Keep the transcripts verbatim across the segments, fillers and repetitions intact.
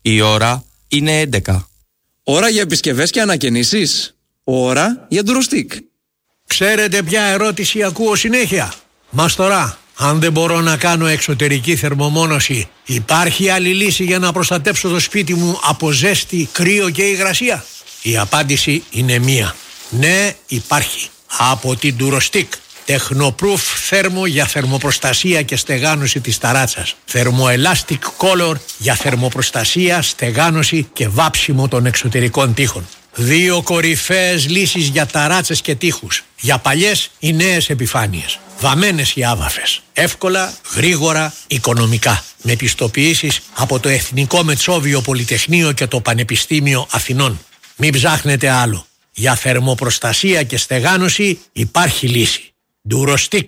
Η ώρα είναι έντεκα. Ώρα για επισκευές και ανακαινήσεις. Ώρα για ντουροστικ. Ξέρετε ποια ερώτηση ακούω συνέχεια? Μαστορά, αν δεν μπορώ να κάνω εξωτερική θερμομόνωση, υπάρχει άλλη λύση για να προστατέψω το σπίτι μου από ζέστη, κρύο και υγρασία? Η απάντηση είναι μία. Ναι, υπάρχει. Από την ντουροστικ. Τεχνοproof θέρμο για θερμοπροστασία και στεγάνωση της ταράτσας. Thermoelastic Color για θερμοπροστασία, στεγάνωση και βάψιμο των εξωτερικών τοίχων. Δύο κορυφαίες λύσεις για ταράτσες και τοίχους. Για παλιές ή νέες επιφάνειες. Βαμμένες ή άβαφες. Εύκολα, γρήγορα, οικονομικά. Με πιστοποιήσεις από το Εθνικό Μετσόβιο Πολυτεχνείο και το Πανεπιστήμιο Αθηνών. Μην ψάχνετε άλλο. Για θερμοπροστασία και στεγάνωση υπάρχει λύση. ντουροστικ.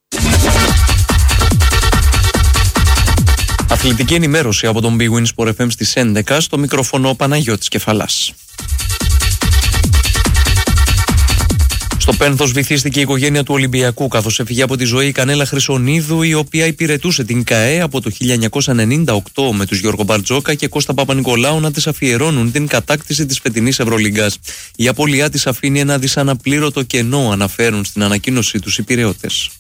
Αθλητική ενημέρωση από τον Big Win Sport εφ εμ στις έντεκα, στο μικρόφωνο Παναγιώτης Κεφαλάς. Στο Πένθος βυθίστηκε η οικογένεια του Ολυμπιακού, καθώς έφυγε από τη ζωή η Κανέλα Χρυσονίδου, η οποία υπηρετούσε την ΚΑΕ από το χίλια εννιακόσια ενενήντα οκτώ, με τους Γιώργο Μπαρτζόκα και Κώστα Παπα-Νικολάου να της αφιερώνουν την κατάκτηση της φετινής Ευρωλίγκας. Η απώλειά της αφήνει ένα δυσαναπλήρωτο κενό, αναφέρουν στην ανακοίνωσή τους οι Πειραιώτες.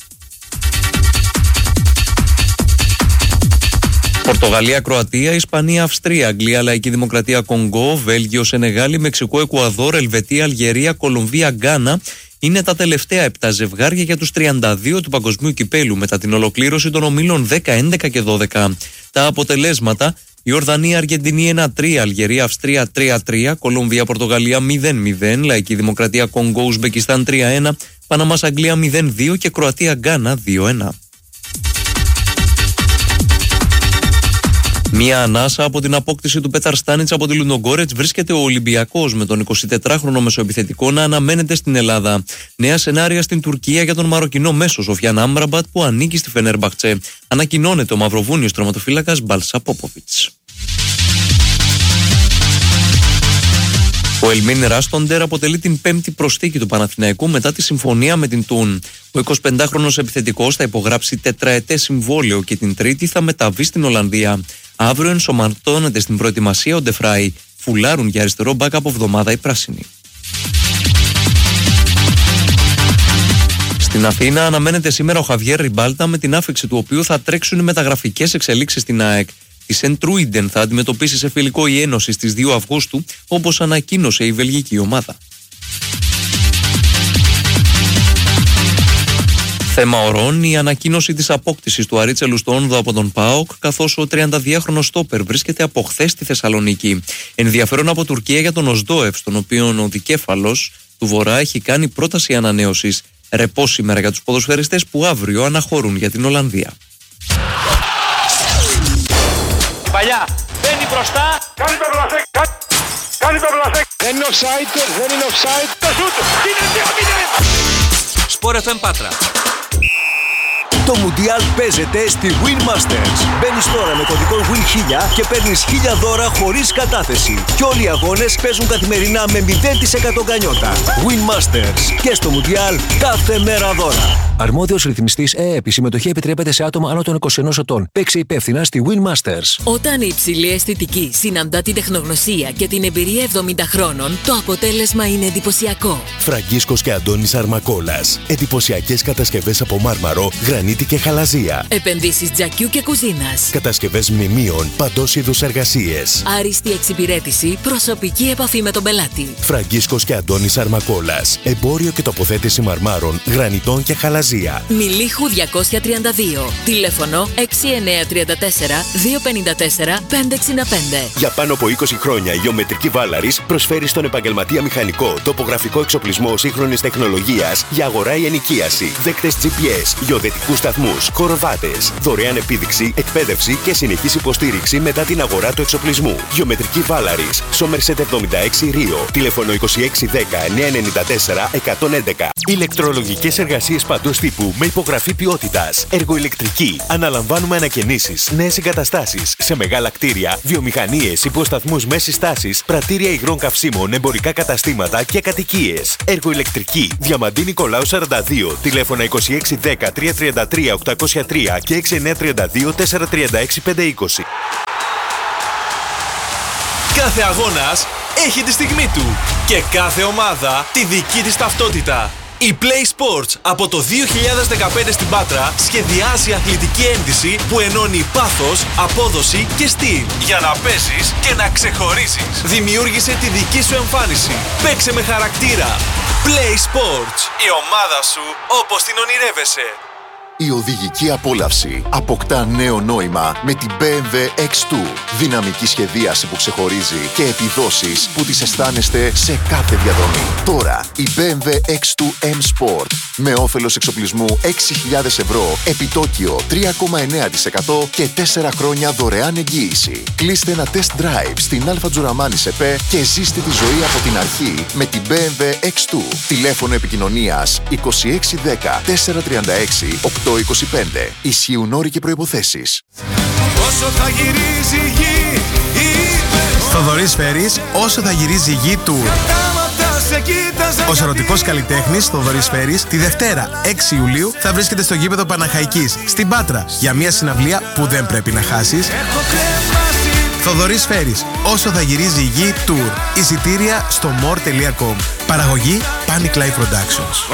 Πορτογαλία, Κροατία, Ισπανία, Αυστρία, Αγγλία, Λαϊκή Δημοκρατία Κονγκό, Βέλγιο, Σενεγάλη, Μεξικό, Εκουαδόρ, Ελβετία, Αλγερία, Κολομβία, Γκάνα είναι τα τελευταία επτά ζευγάρια για τους τριάντα δύο του Παγκοσμίου Κυπέλου μετά την ολοκλήρωση των ομίλων δέκα, έντεκα και δώδεκα. Τα αποτελέσματα: Ιορδανία, Αργεντινή ένα τρία, Αλγερία, Αυστρία τρία τρία, Κολομβία, Πορτογαλία μηδέν μηδέν, Λαϊκή Δημοκρατία Κονγκό, Ουσμπεκιστάν τρία ένα, Παναμάς, Αγγλία μηδέν δύο και Κροατία, Γκάνα δύο ένα. Μία ανάσα από την απόκτηση του Πέταρ Στάνιτς από τη Λουντογκόρετς βρίσκεται ο Ολυμπιακός, με τον εικοσιτετράχρονο μεσοεπιθετικό να αναμένεται στην Ελλάδα. Νέα σενάρια στην Τουρκία για τον Μαροκινό μέσο Σοφιάν Άμραμπατ που ανήκει στη Φενέρμπαχτσε. Ανακοινώνεται ο Μαυροβούνιος τερματοφύλακας Μπαλσά Πόποβιτς. Ο Ελμίν Ράστοντερ αποτελεί την πέμπτη προσθήκη του Παναθηναϊκού μετά τη συμφωνία με την Τουν. Ο εικοσιπεντάχρονος επιθετικός θα υπογράψει τετραετές συμβόλαιο και την Τρίτη θα μεταβεί στην Ολλανδία. Αύριο ενσωματώνεται στην προετοιμασία ο Ντεφράι. Φουλάρουν για αριστερό μπακ από εβδομάδα οι πράσινοι. Στην Αθήνα αναμένεται σήμερα ο Χαβιέρ Ριμπάλτα, με την άφιξη του οποίου θα τρέξουν οι μεταγραφικές εξελίξεις στην ΑΕΚ. Η Σεντρούιντεν θα αντιμετωπίσει σε φιλικό η Ένωση στις δύο Αυγούστου, όπως ανακοίνωσε η βελγική ομάδα. Θέμα ορών, η ανακοίνωση της απόκτησης του Αρίτσελου στο Όνδο από τον ΠΑΟΚ, καθώς ο τριανταδυάχρονος στόπερ βρίσκεται από χθες στη Θεσσαλονίκη. Ενδιαφέρον από Τουρκία για τον Οσδόεφ, στον οποίο ο δικέφαλος του Βορρά έχει κάνει πρόταση ανανέωσης. Ρεπό σήμερα για τους ποδοσφαιριστές που αύριο αναχωρούν για την Ολλανδία. Παλιά, μπαίνει μπροστά. Κάνει το μπλασέκ, κάνει το μπλασέκ. Δεν είναι offside, δεν είναι offside. Το σούτ, είναι δύο μηδέν. Sport εφ εμ Πάτρα. Το Μουντιάλ παίζεται στη Win Masters. Μπαίνεις τώρα με κωδικό Win χίλια και παίρνεις χίλια δώρα χωρίς κατάθεση. Και όλοι οι αγώνες παίζουν καθημερινά με μηδέν τοις εκατό γκανιότα. Win Masters. Και στο Μουντιάλ κάθε μέρα δώρα. Αρμόδιος ρυθμιστής ΕΕΠ. Η συμμετοχή επιτρέπεται σε άτομα άνω των είκοσι ενός ετών. Παίξε υπεύθυνα στη Win Masters. Όταν η υψηλή αισθητική συναντά την τεχνογνωσία και την εμπειρία εβδομήντα χρόνων, το αποτέλεσμα είναι εντυπωσιακό. Φραγκίσκος και Αντώνης Αρμακόλας. Εντυπωσιακές κατασκευές από μάρμαρο, γρανίτη και χαλαζία. Επενδύσεις τζακιού και κουζίνας. Κατασκευές μνημείων, παντός είδους εργασίες. Άριστη εξυπηρέτηση, προσωπική επαφή με τον πελάτη. Φραγκίσκος και Αντώνης Αρμακόλας. Εμπόριο και τοποθέτηση μαρμάρων, γρανιτών και χαλαζία. Μιλίχου διακόσια τριάντα δύο. Τηλέφωνο έξι εννιά τρία τέσσερα δύο πέντε τέσσερα πέντε έξι πέντε. Για πάνω από είκοσι χρόνια η Γεωμετρική Βάλαρης προσφέρει στον επαγγελματία μηχανικό τοπογραφικό εξοπλισμό σύγχρονης τεχνολογίας για αγορά ή ενοικίαση, δέκτες τζι πι ες, γεωδετικούς σταθμούς, κοροβάτες, δωρεάν επίδειξη, εκπαίδευση και συνεχής υποστήριξη μετά την αγορά του εξοπλισμού. Γεωμετρική Βάλαρης, Σόμερσετ εβδομήντα έξι Ρίο, τηλέφωνο είκοσι έξι δέκα εννιακόσια ενενήντα τέσσερα εκατόν έντεκα. Ηλεκτρολογικές εργασίες παντός τύπου με υπογραφή ποιότητας. Εργοηλεκτρική. Αναλαμβάνουμε ανακαινήσεις, νέες εγκαταστάσεις σε μεγάλα κτίρια, βιομηχανίες, υποσταθμούς μέσης τάσης, πρατήρια υγρών καυσίμων, εμπορικά καταστήματα και κατοικίες. Εργοηλεκτρική. Διαμαντή Νικολάου σαράντα δύο, τηλέφωνα είκοσι έξι δέκα τριακόσια τριάντα τρία οκτακόσια τρία και έξι εννιά τρία δύο τέσσερα τρία έξι πέντε είκοσι. Κάθε αγώνας έχει τη στιγμή του και κάθε ομάδα τη δική της ταυτότητα. Η Play Sports από το δύο χιλιάδες δεκαπέντε στην Πάτρα σχεδιάζει αθλητική ένδυση που ενώνει πάθος, απόδοση και στυλ για να παίζεις και να ξεχωρίζεις. Δημιούργησε τη δική σου εμφάνιση. Παίξε με χαρακτήρα. Play Sports. Η ομάδα σου όπως την ονειρεύεσαι. Η οδηγική απόλαυση αποκτά νέο νόημα με την μπι εμ ντάμπλιου εξ δύο. Δυναμική σχεδίαση που ξεχωρίζει και επιδόσεις που τις αισθάνεστε σε κάθε διαδρομή. Τώρα η μπι εμ ντάμπλιου εξ δύο M Sport με όφελος εξοπλισμού έξι χιλιάδες ευρώ, επιτόκιο τρία κόμμα εννέα τοις εκατό και τέσσερα χρόνια δωρεάν εγγύηση. Κλείστε ένα test drive στην Αλφα Τζουραμάνη ΣΕΠΕ και ζήστε τη ζωή από την αρχή με την μπι εμ ντάμπλιου εξ δύο. Τηλέφωνο επικοινωνίας είκοσι έξι δέκα τετρακόσια τριάντα έξι οκτακόσια είκοσι πέντε. Ισχύουν όροι και προϋποθέσεις. Όσο θα γυρίζει η γη, Θοδωρής Φέρης, όσο θα γυρίζει η γη tour. Ο ερωτικός καλλιτέχνης Θοδωρής Φέρης τη Δευτέρα έξι Ιουλίου θα βρίσκεται στο γήπεδο Παναχαϊκής στην Πάτρα για μια συναυλία που δεν πρέπει να χάσεις. Θοδωρής Φέρης, όσο θα γυρίζει η γη tour. Εισιτήρια στο more τελεία com. Παραγωγή Panic Live Productions.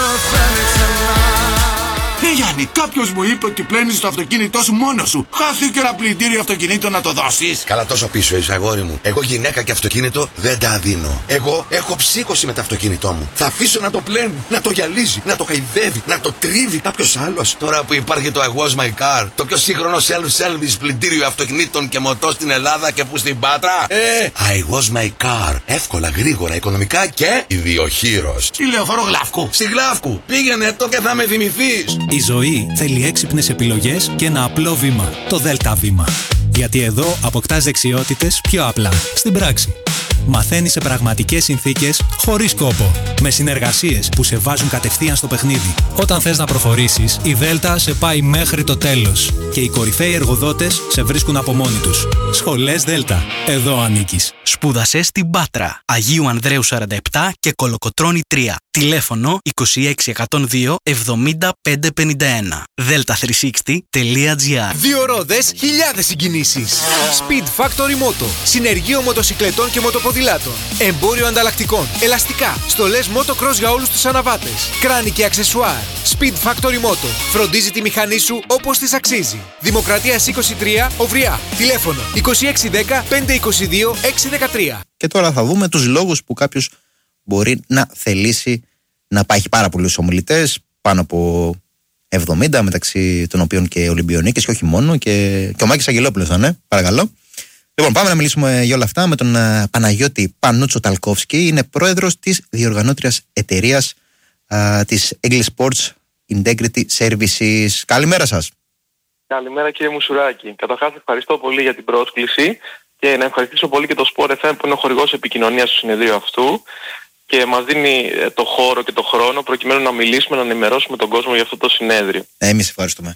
Ε, Γιάννη, κάποιος μου είπε ότι πλένεις το αυτοκίνητό σου μόνος σου. Χάθηκε ένα πλυντήριο αυτοκινήτων να το δώσεις. Καλά, τόσο πίσω είσαι, αγόρι μου. Εγώ γυναίκα και αυτοκίνητο δεν τα δίνω. Εγώ έχω ψύχωση με το αυτοκίνητό μου. Θα αφήσω να το πλένει, να το γυαλίζει, να το χαϊδεύει, να το τρίβει κάποιος άλλος. Τώρα που υπάρχει το I Was My Car, το πιο σύγχρονο self-service πλυντήριο αυτοκινήτων και μοτό στην Ελλάδα και που στην Πάτρα. Ε, I Was My Car. Εύκολα, γρήγορα, οικονομικά και ιδιοχείρος. Στη Λεωφόρο Γλαύκου. Στη Γλαύκου. Πήγαινε το και θα με θυμηθείς. Η ζωή θέλει έξυπνες επιλογές και ένα απλό βήμα. Το Δέλτα Βήμα. Γιατί εδώ αποκτάς δεξιότητες πιο απλά. Στην πράξη. Μαθαίνεις σε πραγματικές συνθήκες, χωρίς κόπο. Με συνεργασίες που σε βάζουν κατευθείαν στο παιχνίδι. Όταν θες να προχωρήσεις, η Δέλτα σε πάει μέχρι το τέλος. Και οι κορυφαίοι εργοδότες σε βρίσκουν από μόνοι τους. Σχολές Δέλτα. Εδώ ανήκεις. Σπούδασε στην Πάτρα. Αγίου Ανδρέου σαράντα επτά και Κολοκοτρώνη τρία. Τηλέφωνο είκοσι έξι εκατόν δύο εβδομήντα πέντε πενήντα ένα. δέλτα τριακόσια εξήντα τελεία τζι άρ. Δύο ρόδες, χιλιάδες συγκινήσεις. Speed Factory Moto. Συνεργείο μοτοσυκλετών και μοτοποδηλάτων. Εμπόριο ανταλλακτικών. Ελαστικά. Στολές motocross για όλους τους αναβάτες. Κράνη και αξεσουάρ. Speed Factory Moto. Φροντίζει τη μηχανή σου όπως της αξίζει. Δημοκρατίας είκοσι τρία, Οვრιά. Τηλέφωνο είκοσι έξι δέκα πεντακόσια είκοσι δύο έξι δεκατρία. Και τώρα θα δούμε τους λόγους που κάποιος μπορεί να θελήσει να πάει. Έχει πάρα πολλούς ομιλητές, πάνω από εβδομήντα, μεταξύ των οποίων και Ολυμπιονίκες και όχι μόνο, και, και ο Μάκης Αγγελόπουλος θα είναι, παρακαλώ. Λοιπόν, πάμε να μιλήσουμε για όλα αυτά με τον uh, Παναγιώτη Πανούτσο Ταλκόφσκι. Είναι πρόεδρος της διοργανώτριας εταιρείας uh, της English Sports Integrity Services. Καλημέρα σας. Καλημέρα κύριε Μουσουράκη. Καταρχάς ευχαριστώ πολύ για την πρόσκληση και να ευχαριστήσω πολύ και το Sport εφ εμ που είναι ο χορηγός επικοινωνίας του συνεδρίου αυτού και μας δίνει το χώρο και το χρόνο προκειμένου να μιλήσουμε, να ενημερώσουμε τον κόσμο για αυτό το συνέδριο. Ε, εμείς ευχαριστούμε.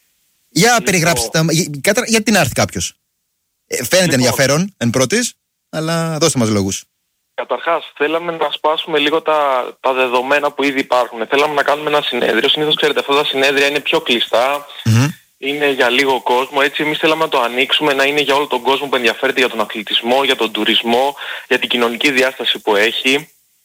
Για λοιπόν, περιγράψτε, για, γιατί να έρθει κάποιος. Ε, φαίνεται λοιπόν ενδιαφέρον εν πρώτης, αλλά δώστε μας λόγους. Καταρχάς, θέλαμε να σπάσουμε λίγο τα, τα δεδομένα που ήδη υπάρχουν. Θέλαμε να κάνουμε ένα συνέδριο. Συνήθως, ξέρετε, αυτά τα συνέδρια είναι πιο κλειστά, mm-hmm. είναι για λίγο κόσμο. Έτσι, εμείς θέλαμε να το ανοίξουμε, να είναι για όλο τον κόσμο που ενδιαφέρεται για τον αθλητισμό, για τον τουρισμό, για την κοινωνική διάσταση που έχει.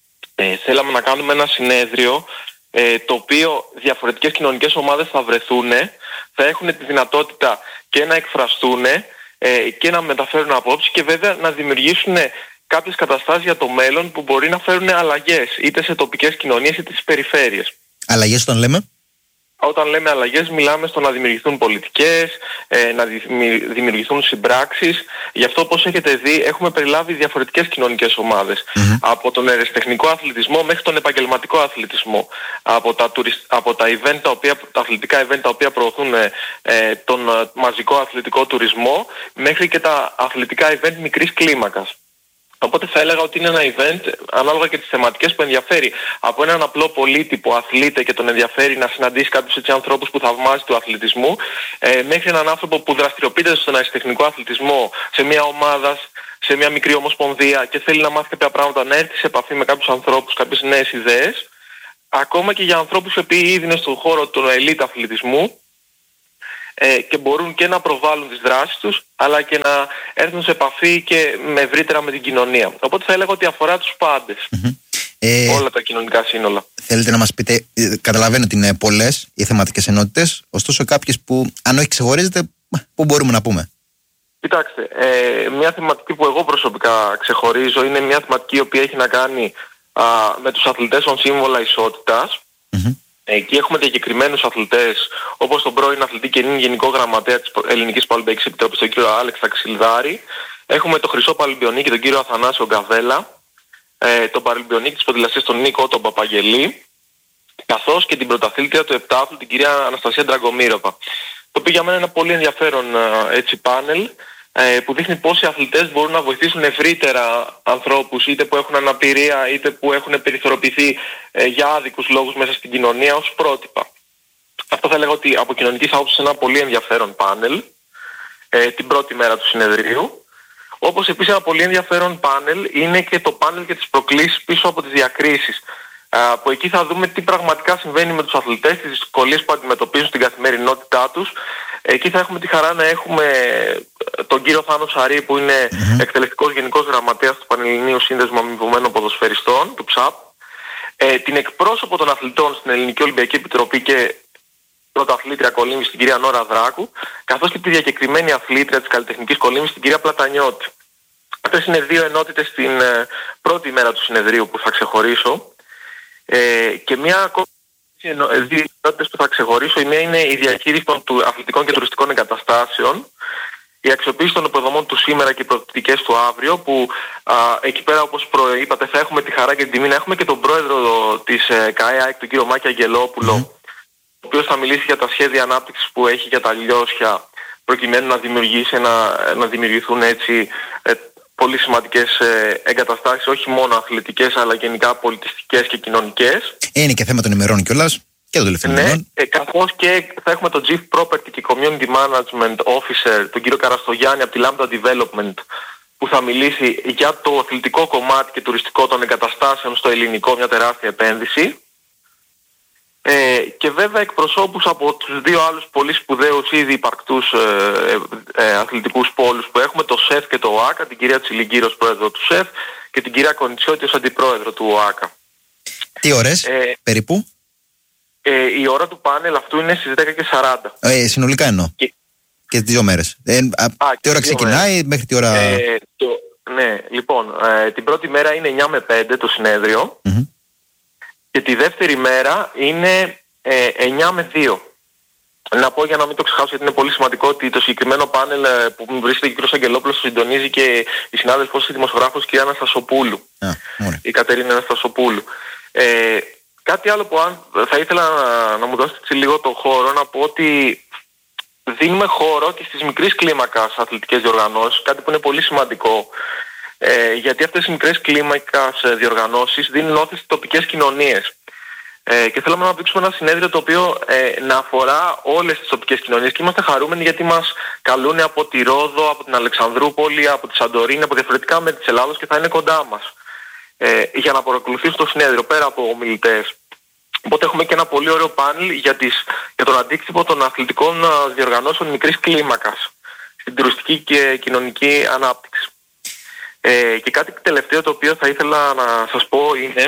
Ε, θέλαμε να κάνουμε ένα συνέδριο ε, το οποίο διαφορετικές κοινωνικές ομάδες θα βρεθούν, θα έχουν τη δυνατότητα και να εκφραστούν ε, και να μεταφέρουν απόψεις και βέβαια να δημιουργήσουν κάποιες καταστάσεις για το μέλλον που μπορεί να φέρουν αλλαγές είτε σε τοπικές κοινωνίες είτε στις περιφέρειες. Αλλαγές όταν λέμε? Όταν λέμε αλλαγές μιλάμε στο να δημιουργηθούν πολιτικές, ε, να δημιουργηθούν συμπράξεις. Γι' αυτό όπως έχετε δει έχουμε περιλάβει διαφορετικές κοινωνικές ομάδες. Mm-hmm. Από τον ερασιτεχνικό αθλητισμό μέχρι τον επαγγελματικό αθλητισμό. Από τα, τουρισ... από τα, event, τα, οποία, τα αθλητικά event τα οποία προωθούν ε, τον μαζικό αθλητικό τουρισμό μέχρι και τα αθλητικά event μικρής κλίμακας. Οπότε θα έλεγα ότι είναι ένα event ανάλογα και τις θεματικές που ενδιαφέρει από έναν απλό πολίτη που αθλείται και τον ενδιαφέρει να συναντήσει κάποιους έτσι ανθρώπους που θαυμάζει του αθλητισμού ε, μέχρι έναν άνθρωπο που δραστηριοποιείται στον αριστεχνικό αθλητισμό σε μια ομάδα, σε μια μικρή ομοσπονδία και θέλει να μάθει κάποια πράγματα, να έρθει σε επαφή με κάποιους ανθρώπους, κάποιες νέες ιδέες, ακόμα και για ανθρώπους που ήδη είναι στον χώρο του elite αθλητισμού ε, και μπορούν και να προβάλλουν τις δράσεις τους, αλλά και να έρθουν σε επαφή και με ευρύτερα με την κοινωνία. Οπότε θα έλεγα ότι αφορά τους πάντες. Mm-hmm. Ε, όλα τα κοινωνικά σύνολα. Θέλετε να μας πείτε, καταλαβαίνω ότι είναι πολλές οι θεματικές ενότητες, ωστόσο κάποιες που αν όχι ξεχωρίζετε, πού μπορούμε να πούμε? Κοιτάξτε, ε, μια θεματική που εγώ προσωπικά ξεχωρίζω είναι μια θεματική η οποία έχει να κάνει α, με τους αθλητές ως σύμβολα ισότητας. Mm-hmm. Εκεί έχουμε διακεκριμένους αθλητές, όπως τον πρώην αθλητή και νυν Γενικό Γραμματέα της Ελληνικής Παραλυμπιακής Επιτροπής, τον κύριο Άλεξ Ταξιλδάρη. Έχουμε τον Χρυσό Παραλυμπιονίκη, τον κύριο Αθανάσιο Γκαβέλα. Ε, τον Παραλυμπιονίκη της ποδηλασίας, τον Νίκο τον Παπαγελή. Καθώς και την πρωταθλήτρια του επτάθλου, την κυρία Αναστασία Ντραγκομύροβα. Το οποίο για μένα είναι ένα πολύ ενδιαφέρον έτσι, πάνελ, ε, που δείχνει πώς οι αθλητές μπορούν να βοηθήσουν ευρύτερα ανθρώπους, είτε που έχουν αναπηρία, είτε που έχουν περιθωριοποιηθεί ε, για άδικους λόγους μέσα στην κοινωνία ως πρότυπα. Αυτό θα λέγω ότι από κοινωνικής άποψης είναι ένα πολύ ενδιαφέρον πάνελ, ε, την πρώτη μέρα του συνεδρίου. Όπως επίσης ένα πολύ ενδιαφέρον πάνελ είναι και το πάνελ για τις προκλήσεις πίσω από τις διακρίσεις, που εκεί θα δούμε τι πραγματικά συμβαίνει με τους αθλητές, τις δυσκολίες που αντιμετωπίζουν στην καθημερινότητά τους. Εκεί θα έχουμε τη χαρά να έχουμε τον κύριο Θάνο Σαρή, που είναι mm-hmm. εκτελεστικός γενικός γραμματέας του Πανελληνίου Σύνδεσμου Αμοιβωμένων Ποδοσφαιριστών, του ΨΑΠ, ε, την εκπρόσωπο των αθλητών στην Ελληνική Ολυμπιακή Επιτροπή και πρωταθλήτρια κολύμβησης, την κυρία Νόρα Δράκου, καθώς και τη διακεκριμένη αθλήτρια της καλλιτεχνικής κολύμβησης, την κυρία Πλατανιώτη. Αυτές είναι δύο ενότητες στην ε, πρώτη μέρα του συνεδρίου που θα ξεχωρίσω. Ε, και μια ακόμα δύο ενότητες που θα ξεχωρίσω, η μία είναι η διαχείριση των αθλητικών και τουριστικών εγκαταστάσεων, η αξιοποίηση των υποδομών του σήμερα και οι προοπτικές του αύριο, που α, εκεί πέρα, όπως προείπατε, θα έχουμε τη χαρά και την τιμή να έχουμε και τον πρόεδρο της ε, ΚΑΕΑΕΚ, τον κύριο Μάκη Αγγελόπουλο, mm. ο οποίος θα μιλήσει για τα σχέδια ανάπτυξης που έχει για τα Λιώσια, προκειμένου να, δημιουργήσει, να, να δημιουργηθούν έτσι ε, πολύ σημαντικές ε, εγκαταστάσεις, όχι μόνο αθλητικές, αλλά γενικά πολιτιστικές και κοινωνικές. Είναι και θέμα των ημερών κιόλας και των τελευταίων ναι, ημερών. Ε, καθώς και θα έχουμε τον Chief Property και Community Management Officer, τον κύριο Καραστογιάννη από τη Lambda Development, που θα μιλήσει για το αθλητικό κομμάτι και τουριστικό των εγκαταστάσεων στο ελληνικό, μια τεράστια επένδυση. Ε, και βέβαια εκπροσώπους από τους δύο άλλους πολύ σπουδαίους ήδη υπαρκτούς ε, ε, ε, αθλητικούς πόλους που έχουμε, το ΣΕΦ και το ΟΑΚΑ, την κυρία Τσιλιγκύρη ως πρόεδρο του ΣΕΦ και την κυρία Κονιτσιώτη ως αντιπρόεδρο του ΟΑΚΑ. Τι ώρες ε, περίπου? Ε, η ώρα του πάνελ αυτού είναι στις δέκα και σαράντα. Ε, συνολικά εννοώ. Και, και τις δύο μέρες. Ε, α, α, τι ώρα ξεκινάει μέρες. Μέχρι τι ώρα... Ε, το, ναι, λοιπόν, ε, την πρώτη μέρα είναι εννιά με πέντε το συνέδριο. Mm-hmm. Και τη δεύτερη μέρα είναι ε, εννιά με δύο. Να πω για να μην το ξεχάσω, γιατί είναι πολύ σημαντικό, ότι το συγκεκριμένο πάνελ ε, που βρίσκεται και ο κ. Αγγελόπουλος το συντονίζει και η συνάδελφος, η δημοσιογράφος κ. Αναστασοπούλου. Ah, η Κατερίνα Αναστασοπούλου. Ε, κάτι άλλο που αν, θα ήθελα να, να μου δώσετε έτσι λίγο το χώρο, να πω ότι δίνουμε χώρο και στις μικρής κλίμακας αθλητικές διοργανώσεις, κάτι που είναι πολύ σημαντικό. Ε, γιατί αυτές οι μικρές κλίμακας ε, διοργανώσεις δίνουν όθηση στις τοπικές κοινωνίες. Ε, και θέλουμε να δείξουμε ένα συνέδριο το οποίο ε, να αφορά όλες τις τοπικές κοινωνίες, και είμαστε χαρούμενοι γιατί μας καλούν από τη Ρόδο, από την Αλεξανδρούπολη, από τη Σαντορίνη, από διαφορετικά μέρη της Ελλάδος και θα είναι κοντά μας ε, για να παρακολουθήσουν το συνέδριο πέρα από ομιλητές. Οπότε έχουμε και ένα πολύ ωραίο πάνελ για, τις, για τον αντίκτυπο των αθλητικών διοργανώσεων μικρής κλίμακας στην τουριστική και κοινωνική ανάπτυξη. Ε, και κάτι τελευταίο το οποίο θα ήθελα να σας πω είναι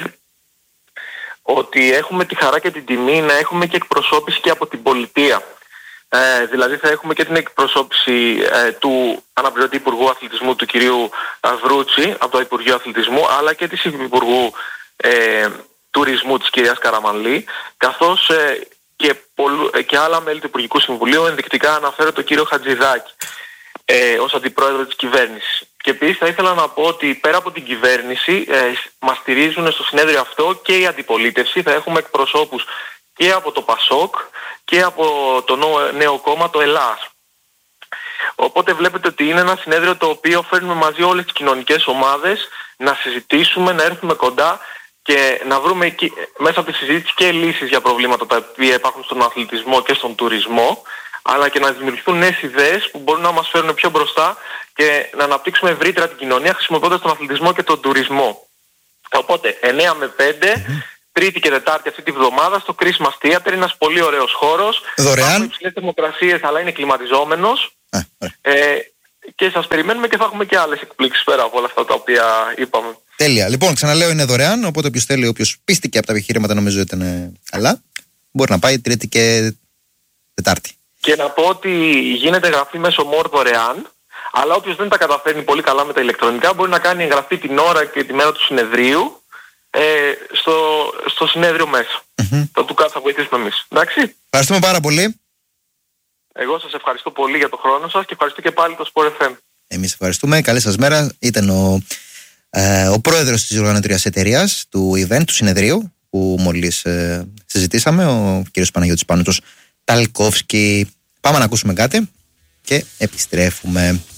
ότι έχουμε τη χαρά και την τιμή να έχουμε και εκπροσώπηση και από την πολιτεία. Ε, δηλαδή θα έχουμε και την εκπροσώπηση ε, του αναπληρωτή Υπουργού Αθλητισμού του κυρίου Βρούτσι από το Υπουργείο Αθλητισμού, αλλά και της Υπουργού ε, Τουρισμού της κυρίας Καραμανλή, καθώς ε, και, πολλού, ε, και άλλα μέλη του Υπουργικού Συμβουλίου. Ενδεικτικά αναφέρω τον κύριο Χατζηδάκη ε, ως αντιπρόεδρο της κυβέρνησης. Και επίσης θα ήθελα να πω ότι πέρα από την κυβέρνηση ε, μας στηρίζουν στο συνέδριο αυτό και η αντιπολίτευση. Θα έχουμε εκπροσώπους και από το ΠΑΣΟΚ και από το νέο κόμμα, το ΕΛΑΣ. Οπότε βλέπετε ότι είναι ένα συνέδριο το οποίο φέρνουμε μαζί όλες τις κοινωνικές ομάδες να συζητήσουμε, να έρθουμε κοντά και να βρούμε εκεί, μέσα από τη συζήτηση και λύσεις για προβλήματα τα οποία υπάρχουν στον αθλητισμό και στον τουρισμό, αλλά και να δημιουργηθούν νέες ιδέες που μπορούν να μας φέρουν πιο μπροστά και να αναπτύξουμε ευρύτερα την κοινωνία χρησιμοποιώντας τον αθλητισμό και τον τουρισμό. Οπότε εννιά με πέντε, Τρίτη και Τετάρτη αυτή τη βδομάδα στο Christmas Theater. Ένας πολύ ωραίος χώρος. Δωρεάν. Έχουμε υψηλές θερμοκρασίες, αλλά είναι κλιματιζόμενος. Α, ε, και σας περιμένουμε και θα έχουμε και άλλες εκπλήξεις πέρα από όλα αυτά τα οποία είπαμε. Τέλεια. Λοιπόν, ξαναλέω, είναι δωρεάν. Οπότε όποιος θέλει, όποιος πίστηκε από τα επιχειρήματα, νομίζω ότι είναι καλά, μπορεί να πάει Τρίτη και Τετάρτη. Και να πω ότι γίνεται εγγραφή μέσω More δωρεάν. Αλλά όποιος δεν τα καταφέρνει πολύ καλά με τα ηλεκτρονικά μπορεί να κάνει εγγραφή την ώρα και τη μέρα του συνεδρίου ε, στο, στο συνέδριο μέσα. Mm-hmm. Το του κάτω θα βοηθήσουμε εμείς. Εντάξει. Ευχαριστούμε πάρα πολύ. Εγώ σας ευχαριστώ πολύ για τον χρόνο σας και ευχαριστώ και πάλι το Sport εφ εμ. Εμείς ευχαριστούμε. Καλή σας μέρα. Ήταν ο, ε, ο πρόεδρος της οργανωτρίας εταιρείας του event, του συνεδρίου που μόλις ε, συζητήσαμε, ο κ. Παναγιώτης Πάνωτος Ταλκόφσκι. Πάμε να ακούσουμε κάτι και επιστρέφουμε.